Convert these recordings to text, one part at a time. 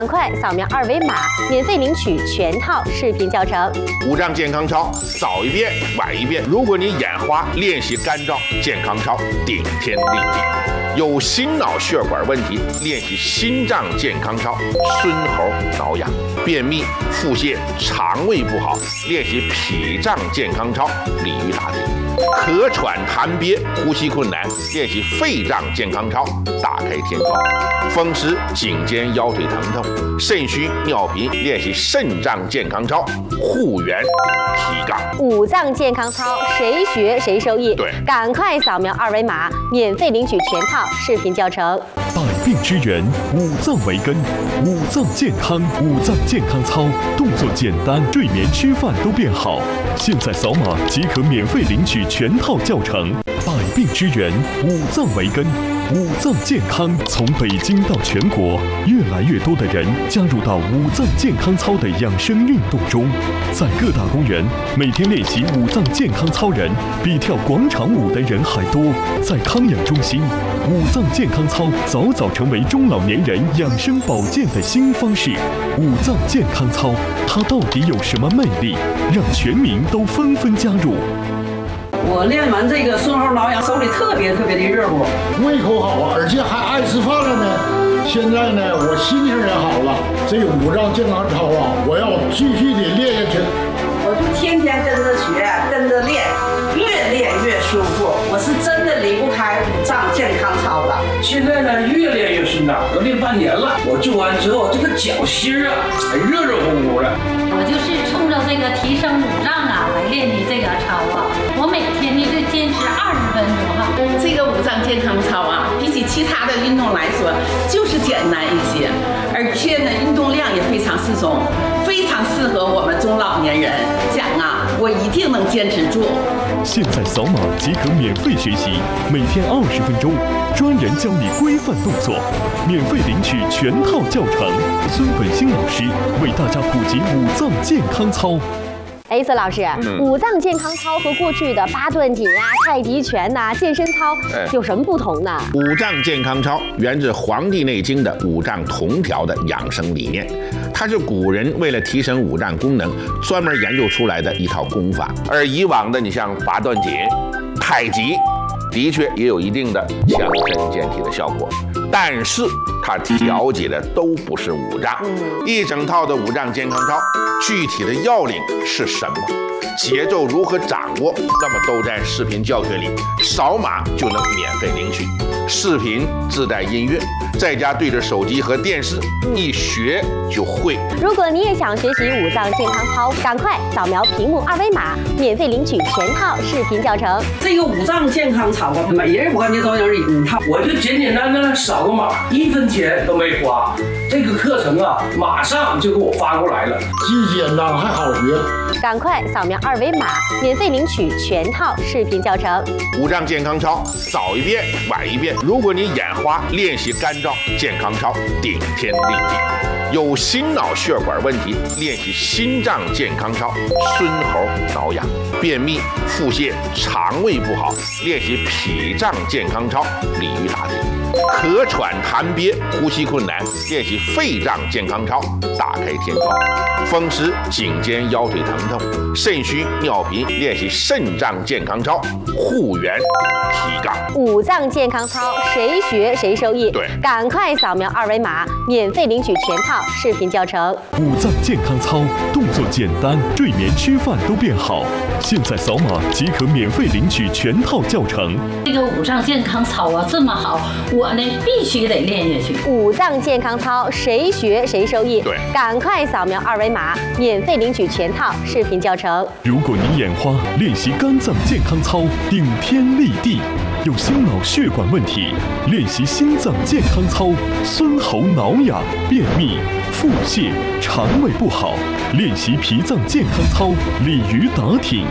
赶快扫描二维码，免费领取全套视频教程。 五脏健康操，早一遍晚一遍。如果你眼花，练习干燥健康操，顶天立地。有心脑血管问题，练习心脏健康操，孙猴挠痒；便秘、腹泻、肠胃不好，练习脾脏健康操，鲤鱼打挺；咳喘痰憋、呼吸困难，练习肺脏健康操，打开天窗；风湿、颈肩腰腿疼痛、肾虚尿频，练习肾脏健康操，护元提杠。 五脏健康操，谁学谁受益。 对， 赶快扫描二维码，免费领取全套视频教程。 百病之源，五脏为根，五脏健康，五脏健康操，动作简单，睡眠吃饭都变好。现在扫码即可免费领取全套教程。百病之源，五脏为根，五脏健康。从北京到全国，越来越多的人加入到五脏健康操的养生运动中。在各大公园，每天练习五脏健康操人比跳广场舞的人还多。在康养中心，五脏健康操早早成为中老年人养生保健的新方式。五脏健康操，它到底有什么魅力，让全民都纷纷加入？ 我练完这个孙猴挠痒，手里特别的热乎， 胃口好啊，而且还爱吃饭了呢。现在呢，我心情也好了。这个五脏健康操啊，我要继续的练下去。 我就天天跟着学，跟着练，越练越舒服。我是真的离不开五脏健康操的。 现在呢，越练越顺畅，都练半年了。我做完之后，这个脚心啊，还热热乎乎的。 我就是冲着这个提升五脏啊来练的这个操啊。我每天呢就坚持20分钟哈。 这个五脏健康操啊，比起其他的运动来说，就是简单一些，而且呢，运动量也非常适中，非常适合我们中老年人。讲啊，我一定能坚持住。 现在扫码即可免费学习，每天20分钟，专人教你规范动作，免费领取全套教程。孙本兴老师为大家普及五脏健康操。 孙老师，五脏健康操和过去的八段锦啊、太极拳呐、健身操有什么不同呢？ 五脏健康操源自《黄帝内经》的五脏同调的养生理念，它是古人为了提升五脏功能专门研究出来的一套功法。而以往的你像八段锦、太极，的确也有一定的强身健体的效果，但是它调节的都不是五脏。一整套的五脏健康操，具体的要领是什么？节奏如何掌握？那么都在视频教学里，扫码就能免费领取。视频自带音乐，在家对着手机和电视一学就会。 如果你也想学习五脏健康操，赶快扫描屏幕二维码，免费领取全套视频教程。 这个五脏健康操啊，每人我感觉都有一套。 我就简简单单扫个码，1分钱都没花。这个课程啊，马上就给我发过来了， 既简单还好学。 赶快扫描二维码，免费领取全套视频教程。 五脏健康操，早一遍晚一遍。如果你眼花，练习干燥健康操，顶天立地。有心脑血管问题，练习心脏健康操，孙猴挠痒；便秘、腹泻、肠胃不好，练习脾脏健康操，鲤鱼打挺；咳喘痰憋、呼吸困难，练习肺脏健康操，打开天窗；风湿、颈肩腰腿疼痛、肾虚尿频，练习肾脏健康操，护元提杠。 五脏健康操，谁学谁受益。 对， 赶快扫描二维码，免费领取全套视频教程。 五脏健康操，动作简单，睡眠吃饭都变好。现在扫码即可免费领取全套教程。 这个五脏健康操啊这么好，我呢必须得练下去。 五脏健康操，谁学谁受益。 对， 赶快扫描二维码，免费领取全套视频教程。 如果你眼花，练习肝脏健康操，顶天立地。有心脑血管问题，练习心脏健康操，孙猴挠痒；便秘、腹泻、肠胃不好，练习脾脏健康操，鲤鱼打挺；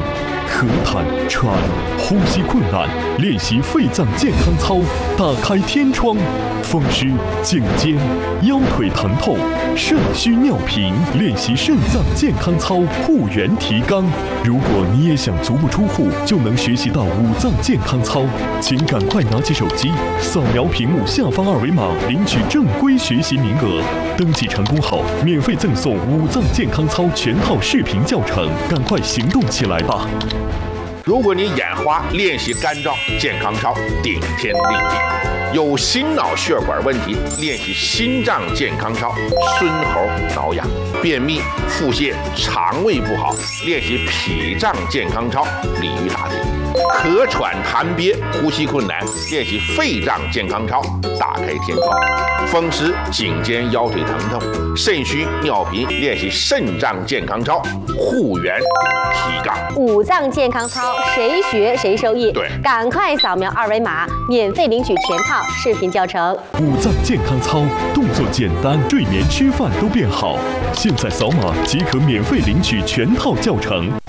咳痰、喘、呼吸困难，练习肺脏健康操，打开天窗；风湿、颈肩、腰腿疼痛、肾虚尿频，练习肾脏健康操，护元提肛。如果你也想足不出户就能学习到五脏健康操，请赶快拿起手机，扫描屏幕下方2维码，领取正规学习名额。登记成功后，免费赠送五脏健康操全套视频教程，赶快行动起来吧！ 如果你眼花，练习干燥健康操，顶天立地；有心脑血管问题，练习心脏健康操，孙猴挠痒；便秘、腹泻、肠胃不好，练习脾脏健康操，鲤鱼打挺；咳喘痰憋、呼吸困难，练习肺脏健康操，打开天窗；风湿、颈肩腰腿疼痛、肾虚尿频，练习肾脏健康操，护元提肛。 五脏健康操，谁学谁受益。 对， 赶快扫描2维码，免费领取全套视频教程。 五脏健康操，动作简单，睡眠吃饭都变好。现在扫码即可免费领取全套教程。